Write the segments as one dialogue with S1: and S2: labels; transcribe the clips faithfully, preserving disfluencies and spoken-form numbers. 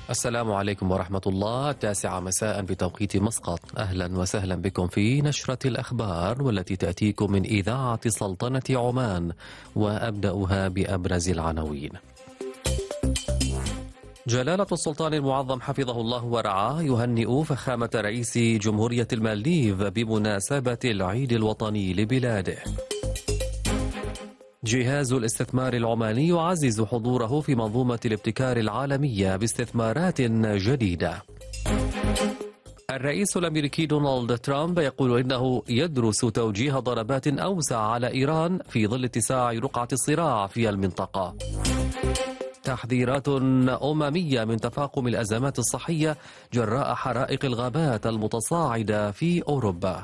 S1: السلام عليكم ورحمة الله. التاسعة مساء بتوقيت مسقط. أهلا وسهلا بكم في نشرة الأخبار والتي تأتيكم من إذاعة سلطنة عمان، وأبدأها بأبرز العناوين. جلالة السلطان المعظم حفظه الله ورعاه يهنئ فخامة رئيس جمهورية المالديف بمناسبة العيد الوطني لبلاده. جهاز الاستثمار العماني يعزز حضوره في منظومة الابتكار العالمية باستثمارات جديدة. الرئيس الأمريكي دونالد ترامب يقول إنه يدرس توجيه ضربات أوسع على إيران في ظل اتساع رقعة الصراع في المنطقة. تحذيرات أممية من تفاقم الأزمات الصحية جراء حرائق الغابات المتصاعدة في أوروبا.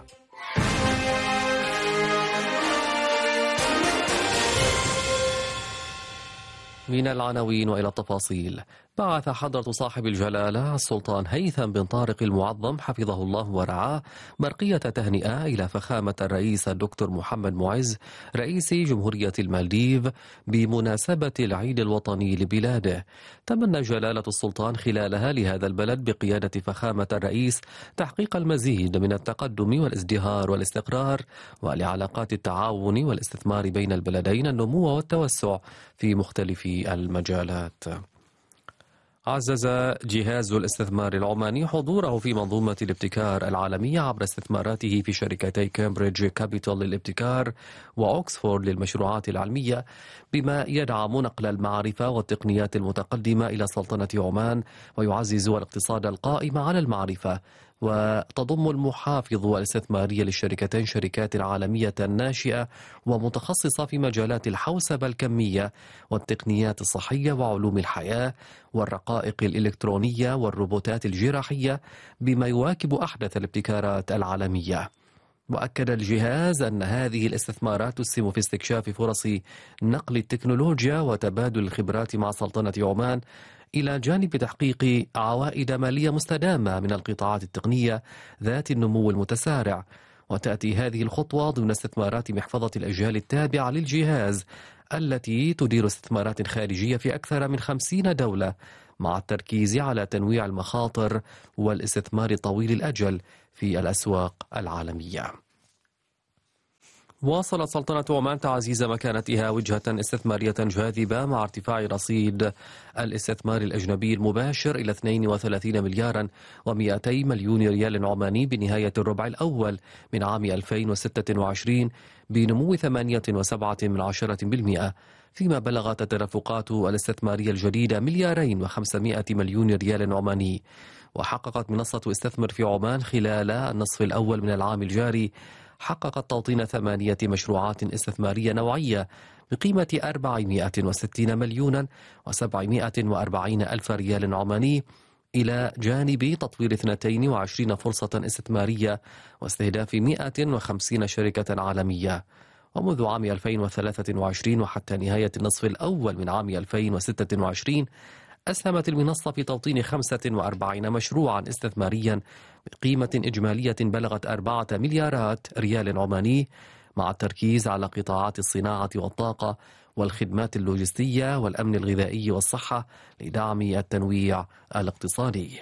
S1: من العناوين وإلى التفاصيل. بعث حضرة صاحب الجلالة السلطان هيثم بن طارق المعظم حفظه الله ورعاه برقية تهنئة إلى فخامة الرئيس الدكتور محمد معز رئيس جمهورية المالديف بمناسبة العيد الوطني لبلاده. تمنى جلالة السلطان خلالها لهذا البلد بقيادة فخامة الرئيس تحقيق المزيد من التقدم والازدهار والاستقرار، ولعلاقات التعاون والاستثمار بين البلدين النمو والتوسع في مختلف المجالات. عزز جهاز الاستثمار العماني حضوره في منظومة الابتكار العالمية عبر استثماراته في شركتي كامبريدج كابيتال للابتكار وأوكسفورد للمشروعات العلمية، بما يدعم نقل المعرفة والتقنيات المتقدمة إلى سلطنة عمان ويعزز الاقتصاد القائم على المعرفة. وتضم المحافظ الاستثمارية للشركتين شركات عالمية ناشئة ومتخصصة في مجالات الحوسبة الكمية والتقنيات الصحية وعلوم الحياة والرقائق الإلكترونية والروبوتات الجراحية، بما يواكب أحدث الابتكارات العالمية. وأكد الجهاز أن هذه الاستثمارات تسهم في استكشاف فرص نقل التكنولوجيا وتبادل الخبرات مع سلطنة عمان، إلى جانب تحقيق عوائد مالية مستدامة من القطاعات التقنية ذات النمو المتسارع. وتأتي هذه الخطوة ضمن استثمارات محفظة الأجيال التابعة للجهاز التي تدير استثمارات خارجية في أكثر من خمسين دولة، مع التركيز على تنويع المخاطر والاستثمار طويل الأجل في الأسواق العالمية. واصلت سلطنة عمان تعزيز مكانتها وجهة استثمارية جاذبة مع ارتفاع رصيد الاستثمار الأجنبي المباشر إلى اثنين وثلاثين مليارا ومئتي مليون ريال عماني بنهاية الربع الأول من عام ألفين وستة وعشرين بنمو ثمانية وسبعة من عشرة بالمئة، فيما بلغت التدفقات الاستثمارية الجديدة مليارين وخمسمائة مليون ريال عماني. وحققت منصة استثمر في عمان خلال النصف الأول من العام الجاري حققت توطين ثمانية مشروعات استثمارية نوعية بقيمة أربعمائة وستين مليونا وسبعمائة وأربعين ألف ريال عماني، إلى جانب تطوير اثنتين وعشرين فرصة استثمارية واستهداف مائة وخمسين شركة عالمية. ومنذ عام ألفين وثلاثة وعشرين وحتى نهاية النصف الأول من عام ألفين وستة وعشرين أسهمت المنصة في توطين خمسة وأربعين مشروعا استثماريا بقيمة إجمالية بلغت أربعة مليارات ريال عماني، مع التركيز على قطاعات الصناعة والطاقة والخدمات اللوجستية والأمن الغذائي والصحة لدعم التنويع الاقتصادي.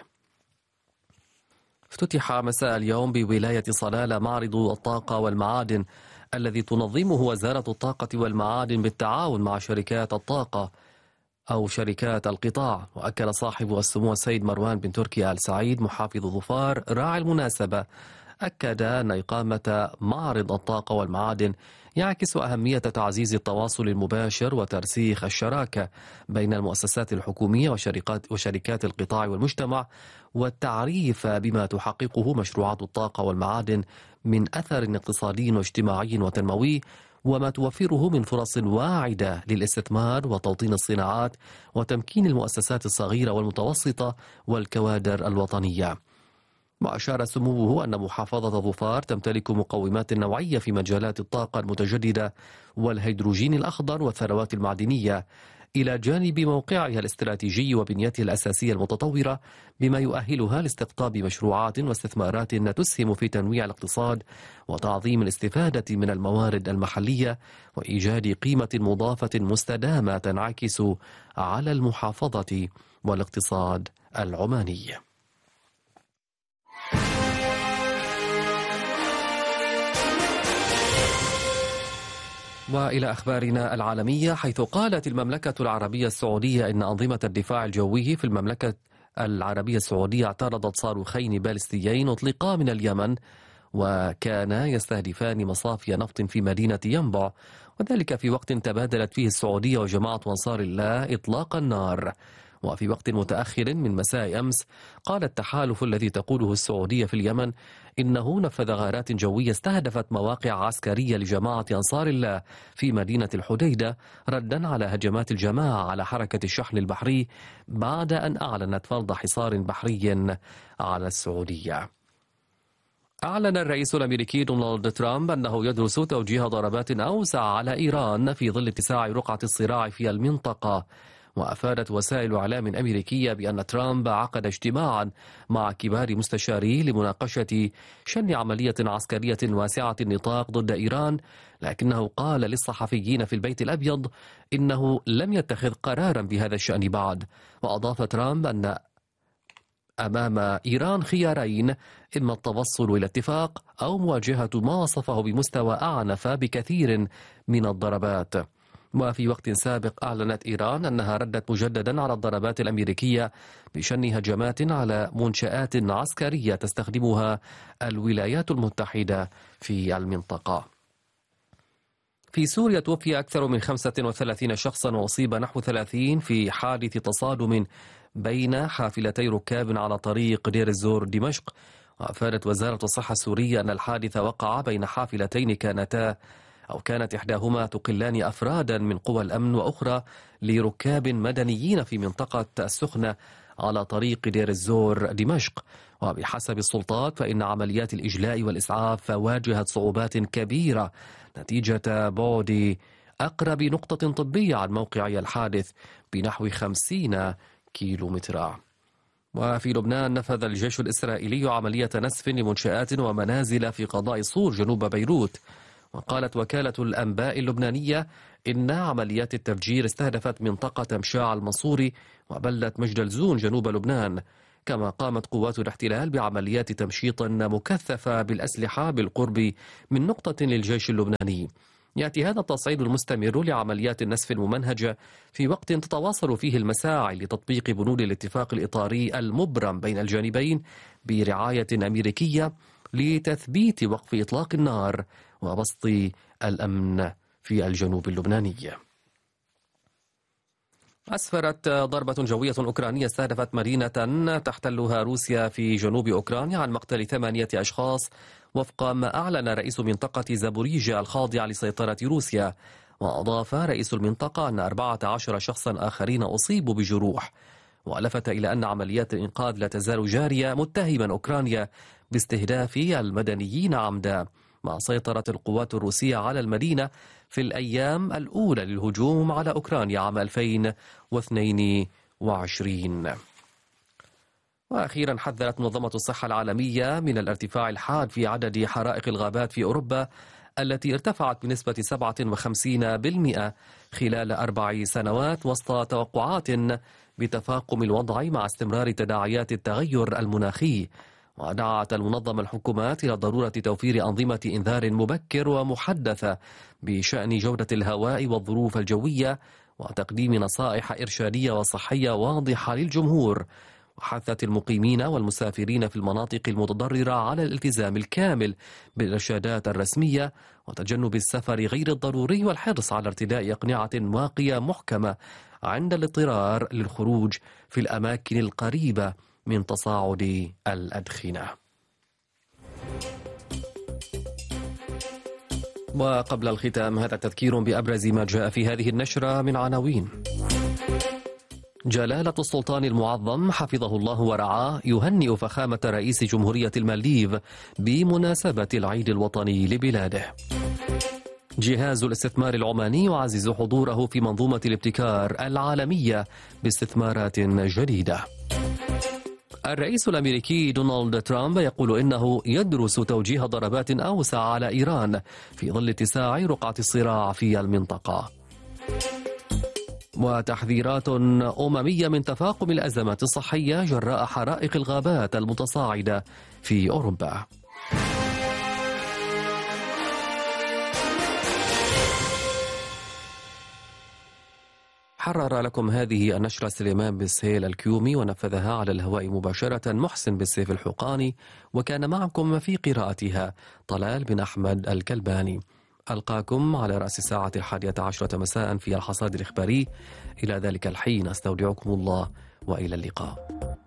S1: افتتح مساء اليوم بولاية صلالة معرض الطاقة والمعادن الذي تنظمه وزارة الطاقة والمعادن بالتعاون مع شركات الطاقة أو شركات القطاع. وأكد صاحب السمو السيد مروان بن تركي آل سعيد محافظ ظفار راعي المناسبة أكد أن إقامة معرض الطاقة والمعادن يعكس أهمية تعزيز التواصل المباشر وترسيخ الشراكة بين المؤسسات الحكومية وشركات وشركات القطاع والمجتمع، والتعريف بما تحققه مشروعات الطاقة والمعادن من أثر اقتصادي واجتماعي وتنموي، وما توفره من فرص واعدة للاستثمار وتوطين الصناعات وتمكين المؤسسات الصغيرة والمتوسطة والكوادر الوطنية. وأشار سموه أن محافظة ظفار تمتلك مقومات نوعية في مجالات الطاقة المتجددة والهيدروجين الأخضر والثروات المعدنية، إلى جانب موقعها الاستراتيجي وبنيتها الأساسية المتطورة، بما يؤهلها لاستقطاب مشروعات واستثمارات تسهم في تنويع الاقتصاد وتعظيم الاستفادة من الموارد المحلية وإيجاد قيمة مضافة مستدامة تنعكس على المحافظة والاقتصاد العماني. وإلى أخبارنا العالمية، حيث قالت المملكة العربية السعودية إن أنظمة الدفاع الجوي في المملكة العربية السعودية اعترضت صاروخين باليستيين أطلقا من اليمن وكانا يستهدفان مصافي نفط في مدينة ينبع، وذلك في وقت تبادلت فيه السعودية وجماعة أنصار الله إطلاق النار. وفي وقت متأخر من مساء أمس قال التحالف الذي تقوده السعودية في اليمن إنه نفذ غارات جوية استهدفت مواقع عسكرية لجماعة أنصار الله في مدينة الحديدة ردا على هجمات الجماعة على حركة الشحن البحري بعد أن أعلنت فرض حصار بحري على السعودية. أعلن الرئيس الأمريكي دونالد ترامب أنه يدرس توجيه ضربات أوسع على إيران في ظل اتساع رقعة الصراع في المنطقة. وأفادت وسائل إعلام أمريكية بأن ترامب عقد اجتماعا مع كبار مستشاريه لمناقشة شن عملية عسكرية واسعة النطاق ضد إيران، لكنه قال للصحفيين في البيت الأبيض إنه لم يتخذ قرارا بهذا الشأن بعد. وأضاف ترامب أن أمام إيران خيارين، إما التوصل إلى اتفاق أو مواجهة ما وصفه بمستوى أعنف بكثير من الضربات. وفي وقت سابق أعلنت إيران أنها ردت مجددا على الضربات الأمريكية بشن هجمات على منشآت عسكرية تستخدمها الولايات المتحدة في المنطقة. في سوريا توفي أكثر من خمسة وثلاثين شخصا وأصيب نحو ثلاثين في حادث تصادم بين حافلتي ركاب على طريق دير الزور دمشق. وأفادت وزارة الصحة السورية أن الحادث وقع بين حافلتين كانتا أو كانت إحداهما تقلان أفرادا من قوى الأمن وأخرى لركاب مدنيين في منطقة السخنة على طريق دير الزور دمشق. وبحسب السلطات فإن عمليات الإجلاء والإسعاف واجهت صعوبات كبيرة نتيجة بعد أقرب نقطة طبية عن موقع الحادث بنحو خمسين كيلومترا. وفي لبنان نفذ الجيش الإسرائيلي عملية نسف لمنشآت ومنازل في قضاء صور جنوب بيروت. وقالت وكالة الأنباء اللبنانية إن عمليات التفجير استهدفت منطقة مشاع المنصوري وبلدة مجد الزون جنوب لبنان. كما قامت قوات الاحتلال بعمليات تمشيط مكثفة بالأسلحة بالقرب من نقطة للجيش اللبناني. يأتي هذا التصعيد المستمر لعمليات النسف الممنهجة في وقت تتواصل فيه المساعي لتطبيق بنود الاتفاق الإطاري المبرم بين الجانبين برعاية أمريكية لتثبيت وقف إطلاق النار وبسط الأمن في الجنوب اللبناني. أسفرت ضربة جوية أوكرانية استهدفت مدينة تحتلها روسيا في جنوب أوكرانيا عن مقتل ثمانية أشخاص وفق ما أعلن رئيس منطقة زابوريجيا الخاضعة لسيطرة روسيا. وأضاف رئيس المنطقة أن أربعة عشر شخصا آخرين أصيبوا بجروح. ولفت إلى أن عمليات الإنقاذ لا تزال جارية، متهما أوكرانيا باستهداف المدنيين عمدا، مع سيطرة القوات الروسية على المدينة في الأيام الأولى للهجوم على أوكرانيا عام ألفين واثنين وعشرين. وأخيرا حذرت منظمة الصحة العالمية من الارتفاع الحاد في عدد حرائق الغابات في أوروبا التي ارتفعت بنسبة سبعة وخمسين بالمئة خلال أربع سنوات وسط توقعات بتفاقم الوضع مع استمرار تداعيات التغير المناخي. ودعت المنظمة الحكومات إلى ضرورة توفير أنظمة إنذار مبكر ومحدثة بشأن جودة الهواء والظروف الجوية وتقديم نصائح إرشادية وصحية واضحة للجمهور. وحثت المقيمين والمسافرين في المناطق المتضررة على الالتزام الكامل بالإرشادات الرسمية وتجنب السفر غير الضروري والحرص على ارتداء أقنعة واقية محكمة عند الاضطرار للخروج في الأماكن القريبة من تصاعد الأدخنة. وقبل الختام هذا تذكير بأبرز ما جاء في هذه النشرة من عناوين. جلالة السلطان المعظم حفظه الله ورعاه يهنئ فخامة رئيس جمهورية المالديف بمناسبة العيد الوطني لبلاده. جهاز الاستثمار العماني يعزز حضوره في منظومة الابتكار العالمية باستثمارات جديدة. الرئيس الأمريكي دونالد ترامب يقول إنه يدرس توجيه ضربات أوسع على إيران في ظل اتساع رقعة الصراع في المنطقة. وتحذيرات أممية من تفاقم الأزمات الصحية جراء حرائق الغابات المتصاعدة في أوروبا. حرر لكم هذه النشرة سليمان بالسهيل الكيومي، ونفذها على الهواء مباشرة محسن بالسيف الحقاني، وكان معكم في قراءتها طلال بن أحمد الكلباني. ألقاكم على رأس الساعة الحادية عشرة مساء في الحصاد الإخباري. إلى ذلك الحين أستودعكم الله وإلى اللقاء.